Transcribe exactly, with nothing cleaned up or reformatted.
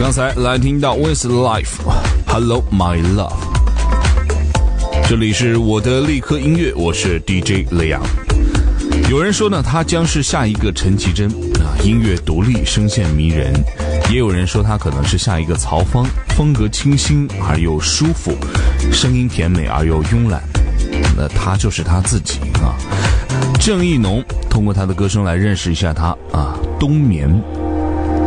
刚才来听到 Westlife Hello My Love， 这里是我的立刻音乐，我是 D J 雷阳。有人说呢，他将是下一个陈绮贞啊，音乐独立，声线迷人；也有人说他可能是下一个曹芳，风格清新而又舒服，声音甜美而又慵懒。那他就是他自己啊。郑义农通过他的歌声来认识一下他啊，冬眠。